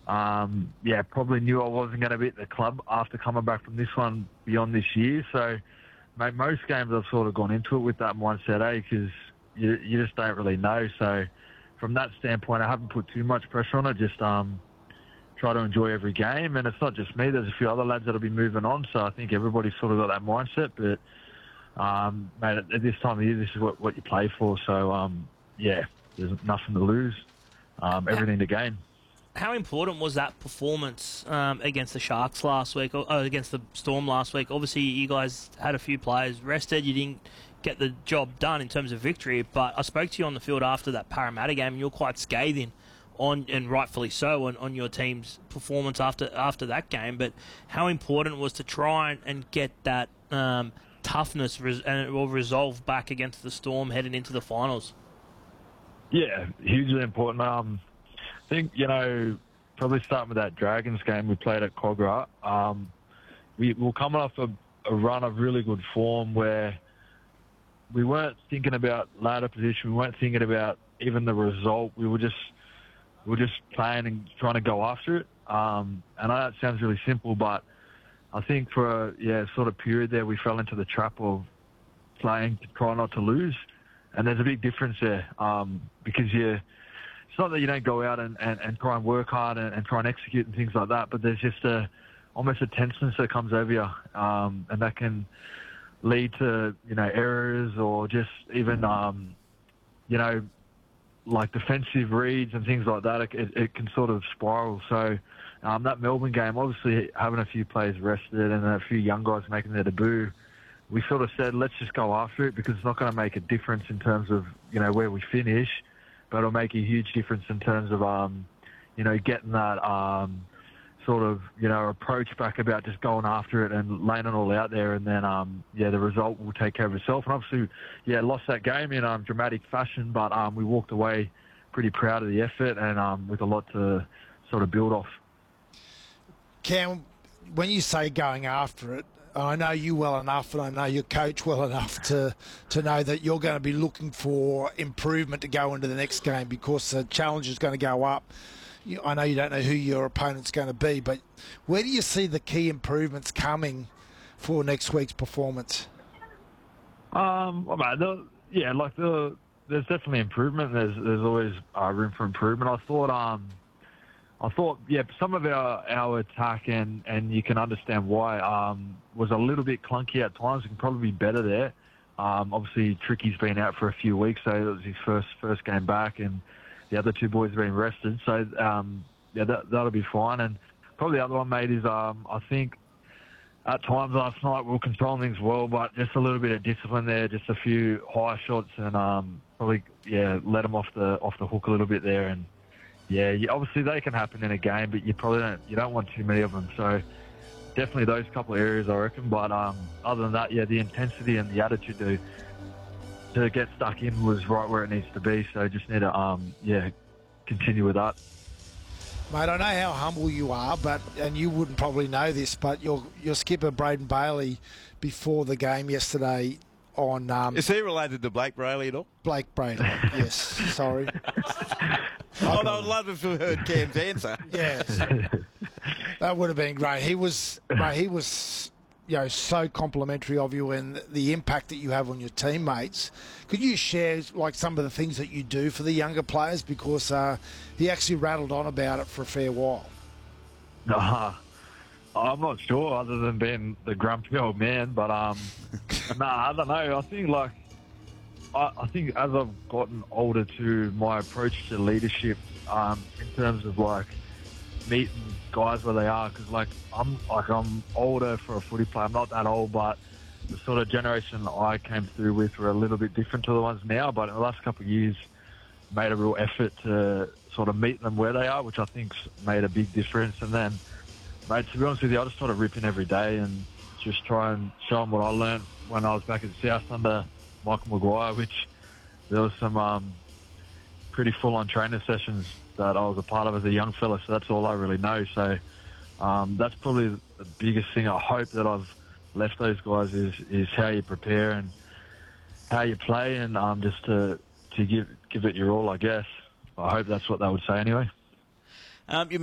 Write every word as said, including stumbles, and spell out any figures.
um, yeah, probably knew I wasn't going to be at the club after coming back from this one beyond this year. So, mate, most games I've sort of gone into it with that mindset, eh? Because you, you just don't really know. So, from that standpoint, I haven't put too much pressure on it. Just um, try to enjoy every game. And it's not just me. There's a few other lads that'll be moving on. So I think everybody's sort of got that mindset. But, um, mate, at, at this time of year, this is what, what you play for. So, um, yeah, there's nothing to lose, um, everything to gain. How important was that performance um, against the Sharks last week, or uh, against the Storm last week? Obviously, you guys had a few players rested. You didn't get the job done in terms of victory, but I spoke to you on the field after that Parramatta game, and you were quite scathing, on, and rightfully so, on, on your team's performance after after that game. But how important it was to try and, and get that um, toughness res- and or resolve back against the Storm heading into the finals? Yeah, hugely important. Um, I think, you know, probably starting with that Dragons game we played at Cogra, um, we were coming off a, a run of really good form where we weren't thinking about ladder position, we weren't thinking about even the result. We were just we were just playing and trying to go after it. Um, and I know that sounds really simple, but I think for a yeah sort of period there, we fell into the trap of playing to try not to lose. And there's a big difference there um, because you, it's not that you don't go out and, and, and try and work hard and, and try and execute and things like that, but there's just a almost a tenseness that comes over you, um, and that can lead to, you know, errors or just even, um, you know, like defensive reads and things like that. It, it, it can sort of spiral. So um, that Melbourne game, obviously having a few players rested and a few young guys making their debut, we sort of said, let's just go after it because it's not going to make a difference in terms of, you know, where we finish, but it'll make a huge difference in terms of, um, you know, getting that um, sort of, you know, approach back about just going after it and laying it all out there. And then, um, yeah, the result will take care of itself. And obviously, yeah, lost that game in um, dramatic fashion, but um, we walked away pretty proud of the effort and um, with a lot to sort of build off. Cam, when you say going after it, I know you well enough and I know your coach well enough to, to know that you're going to be looking for improvement to go into the next game because the challenge is going to go up. You, I know you don't know who your opponent's going to be, but where do you see the key improvements coming for next week's performance? Um, well, mate, the, yeah, like the, there's definitely improvement. There's there's always uh, room for improvement. I thought um. I thought, yeah, some of our, our attack, and, and you can understand why, um, was a little bit clunky at times. We can probably be better there. Um, obviously, Tricky's been out for a few weeks, so it was his first first game back, and the other two boys have been rested. So, um, yeah, that, that'll be fine. And probably the other one, mate, is um, I think at times last night we were controlling things well, but just a little bit of discipline there, just a few high shots, and um, probably, yeah, let them off the off the hook a little bit there. And yeah, you, obviously they can happen in a game, but you probably don't you don't want too many of them. So definitely those couple of areas, I reckon. But um, other than that, yeah, the intensity and the attitude to to get stuck in was right where it needs to be. So just need to um, yeah, continue with that. Mate, I know how humble you are, but and you wouldn't probably know this, but your your skipper Braden Bailey before the game yesterday on um, is he related to Blake Brayley at all? Blake Brayley, yes. Sorry. Oh, no, I'd love if we heard Cam's answer. Yes, that would have been great. He was, mate, he was, you know, so complimentary of you and the impact that you have on your teammates. Could you share like some of the things that you do for the younger players because uh, he actually rattled on about it for a fair while. Uh, I'm not sure, other than being the grumpy old man. But um, nah, I don't know. I think like. I think as I've gotten older too, my approach to leadership um, in terms of like meeting guys where they are, because like I'm like I'm older for a footy player. I'm not that old, but the sort of generation I came through with were a little bit different to the ones now. But in the last couple of years, made a real effort to sort of meet them where they are, which I think's made a big difference. And then, mate, to be honest with you, I just try to rip in every day and just try and show them what I learned when I was back at South under Michael Maguire, which there was some um, pretty full-on training sessions that I was a part of as a young fella, so that's all I really know. So um, that's probably the biggest thing I hope that I've left those guys is is how you prepare and how you play, and um, just to to give give it your all, I guess. I hope that's what they would say anyway. Um, you